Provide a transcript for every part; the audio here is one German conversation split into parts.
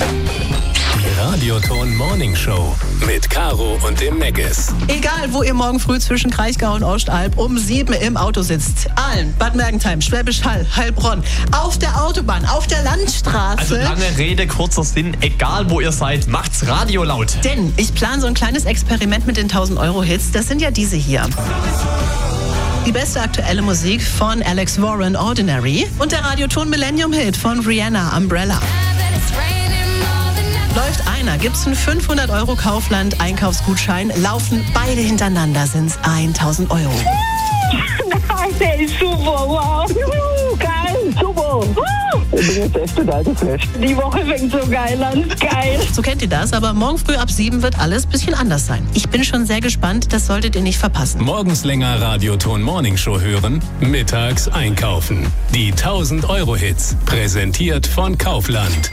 Die Radioton Morning Show mit Caro und dem Meggis. Egal, wo ihr morgen früh zwischen Kraichgau und Ostalb um 7 im Auto sitzt. Aalen, Bad Mergentheim, Schwäbisch Hall, Heilbronn, auf der Autobahn, auf der Landstraße. Also lange Rede, kurzer Sinn, egal wo ihr seid, macht's Radio laut. Denn ich plane so ein kleines Experiment mit den 1000-Euro-Hits. Das sind ja diese hier. Die beste aktuelle Musik von Alex Warren, Ordinary. Und der Radioton Millennium-Hit von Rihanna, Umbrella. Läuft einer, gibt's einen 500 € Kaufland-Einkaufsgutschein, laufen beide hintereinander, sind's 1000 €. Nein, der ist super, wow. Juhu, geil, super. Ich bin jetzt echt total geflasht. Die Woche fängt so geil an, geil. So kennt ihr das, aber morgen früh ab 7 wird alles ein bisschen anders sein. Ich bin schon sehr gespannt, das solltet ihr nicht verpassen. Morgens länger Radioton Morning Show hören, mittags einkaufen. Die 1000-Euro-Hits, präsentiert von Kaufland.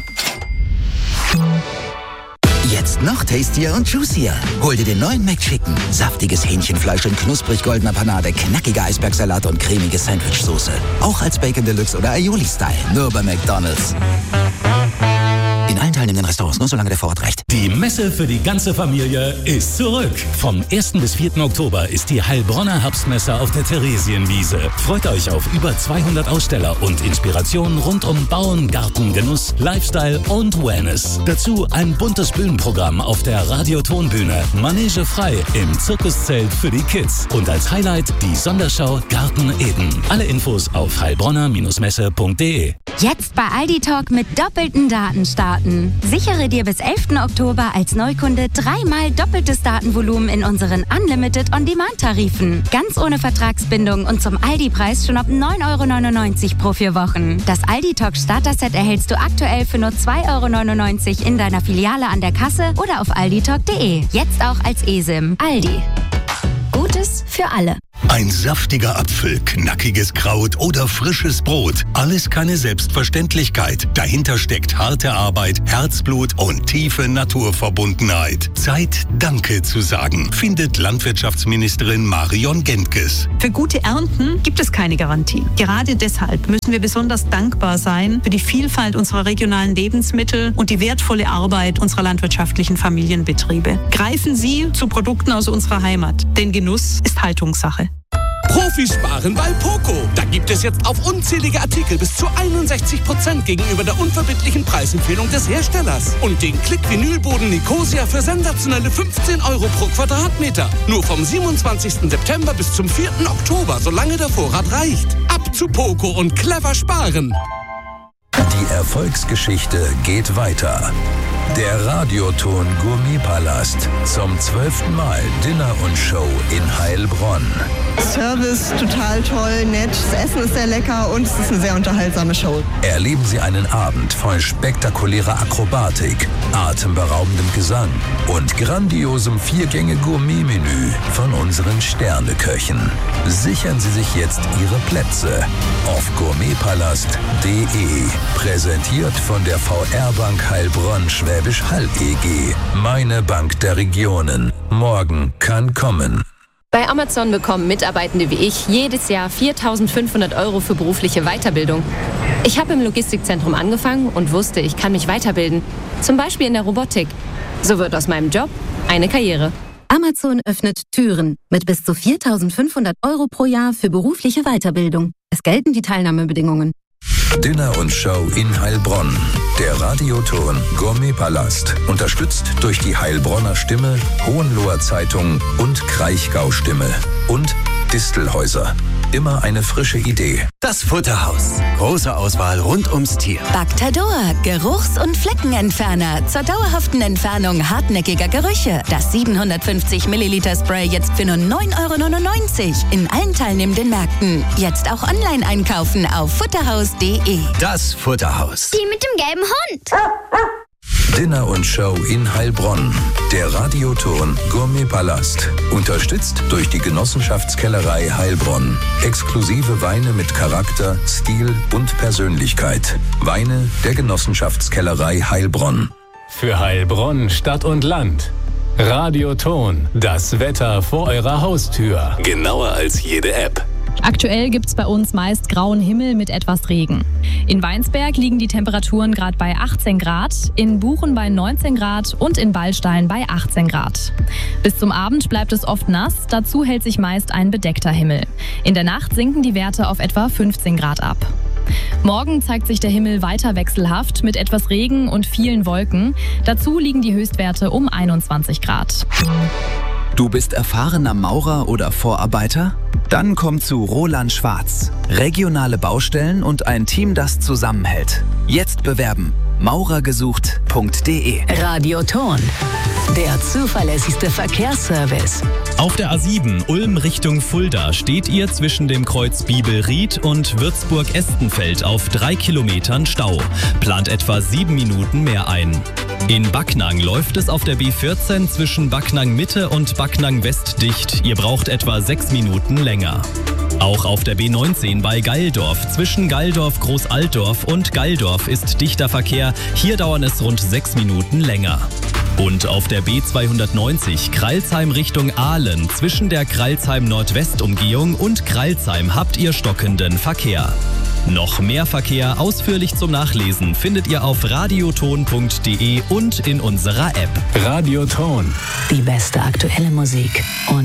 Jetzt noch tastier und juicier. Hol dir den neuen McChicken. Saftiges Hähnchenfleisch in knusprig goldener Panade, knackiger Eisbergsalat und cremige Sandwichsoße. Auch als Bacon Deluxe oder Aioli-Style. Nur bei McDonald's. In allen teilnehmenden Restaurants, nur solange der Vorrat reicht. Die Messe für die ganze Familie ist zurück. Vom 1. bis 4. Oktober ist die Heilbronner Herbstmesse auf der Theresienwiese. Freut euch auf über 200 Aussteller und Inspirationen rund um Bauen, Garten, Genuss, Lifestyle und Wellness. Dazu ein buntes Bühnenprogramm auf der Radiotonbühne. Manege frei im Zirkuszelt für die Kids. Und als Highlight die Sonderschau Garten Eden. Alle Infos auf heilbronner-messe.de. Jetzt bei Aldi Talk mit doppelten Daten starten. Sichere dir bis 11. Oktober als Neukunde 3-mal doppeltes Datenvolumen in unseren Unlimited On-Demand-Tarifen. Ganz ohne Vertragsbindung und zum Aldi-Preis schon ab 9,99 € pro 4 Wochen. Das Aldi Talk Starter-Set erhältst du aktuell für nur 2,99 € in deiner Filiale an der Kasse oder auf alditalk.de. Jetzt auch als eSIM. Aldi. Gutes für alle. Ein saftiger Apfel, knackiges Kraut oder frisches Brot. Alles keine Selbstverständlichkeit. Dahinter steckt harte Arbeit, Herzblut und tiefe Naturverbundenheit. Zeit, Danke zu sagen, findet Landwirtschaftsministerin Marion Gentges. Für gute Ernten gibt es keine Garantie. Gerade deshalb müssen wir besonders dankbar sein für die Vielfalt unserer regionalen Lebensmittel und die wertvolle Arbeit unserer landwirtschaftlichen Familienbetriebe. Greifen Sie zu Produkten aus unserer Heimat, denn Genuss ist Haltungssache. Profisparen bei Poco. Da gibt es jetzt auf unzählige Artikel bis zu 61% gegenüber der unverbindlichen Preisempfehlung des Herstellers. Und den Klick-Vinylboden Nicosia für sensationelle 15 € pro Quadratmeter. Nur vom 27. September bis zum 4. Oktober, solange der Vorrat reicht. Ab zu Poco und clever sparen. Die Erfolgsgeschichte geht weiter. Der Radioton Gourmetpalast zum 12. Mal Dinner und Show in Heilbronn. Service total toll, nett, das Essen ist sehr lecker und es ist eine sehr unterhaltsame Show. Erleben Sie einen Abend voll spektakulärer Akrobatik, atemberaubendem Gesang und grandiosem 4-Gänge-Gourmet-Menü von unseren Sterneköchen. Sichern Sie sich jetzt Ihre Plätze auf gourmetpalast.de. Präsentiert von der VR-Bank Heilbronn Schwäbisch Hall EG. Meine Bank der Regionen. Morgen kann kommen. Bei Amazon bekommen Mitarbeitende wie ich jedes Jahr 4.500 € für berufliche Weiterbildung. Ich habe im Logistikzentrum angefangen und wusste, ich kann mich weiterbilden. Zum Beispiel in der Robotik. So wird aus meinem Job eine Karriere. Amazon öffnet Türen mit bis zu 4.500 € pro Jahr für berufliche Weiterbildung. Es gelten die Teilnahmebedingungen. Dinner und Show in Heilbronn. Der Radioton Gourmetpalast. Unterstützt durch die Heilbronner Stimme, Hohenloher Zeitung und Kraichgau Stimme. Und Distelhäuser. Immer eine frische Idee. Das Futterhaus. Große Auswahl rund ums Tier. Bactador. Geruchs- und Fleckenentferner. Zur dauerhaften Entfernung hartnäckiger Gerüche. Das 750 Milliliter Spray jetzt für nur 9,99 € in allen teilnehmenden Märkten. Jetzt auch online einkaufen auf futterhaus.de. Das Futterhaus. Die mit dem gelben Hund. Dinner und Show in Heilbronn. Der Radioton Gourmetpalast. Unterstützt durch die Genossenschaftskellerei Heilbronn. Exklusive Weine mit Charakter, Stil und Persönlichkeit. Weine der Genossenschaftskellerei Heilbronn. Für Heilbronn, Stadt und Land. Radioton, das Wetter vor eurer Haustür. Genauer als jede App. Aktuell gibt es bei uns meist grauen Himmel mit etwas Regen. In Weinsberg liegen die Temperaturen gerade bei 18 Grad, in Buchen bei 19 Grad und in Ballstein bei 18 Grad. Bis zum Abend bleibt es oft nass, dazu hält sich meist ein bedeckter Himmel. In der Nacht sinken die Werte auf etwa 15 Grad ab. Morgen zeigt sich der Himmel weiter wechselhaft mit etwas Regen und vielen Wolken. Dazu liegen die Höchstwerte um 21 Grad. Du bist erfahrener Maurer oder Vorarbeiter? Dann komm zu Roland Schwarz. Regionale Baustellen und ein Team, das zusammenhält. Jetzt bewerben. maurergesucht.de. Radioton, der zuverlässigste Verkehrsservice. Auf der A7 Ulm Richtung Fulda steht ihr zwischen dem Kreuz Biebelried und Würzburg-Estenfeld auf 3 Kilometern Stau. Plant etwa 7 Minuten mehr ein. In Backnang läuft es auf der B14 zwischen Backnang Mitte und Backnang West dicht. Ihr braucht etwa 6 Minuten länger. Auch auf der B19 bei Geildorf zwischen Geildorf Großaltdorf und Geildorf ist dichter Verkehr. Hier dauern es rund 6 Minuten länger. Und auf der B290 Crailsheim Richtung Aalen zwischen der Crailsheim-Nordwest-Umgehung und Crailsheim habt ihr stockenden Verkehr. Noch mehr Verkehr ausführlich zum Nachlesen findet ihr auf radioton.de und in unserer App. Radioton. Die beste aktuelle Musik und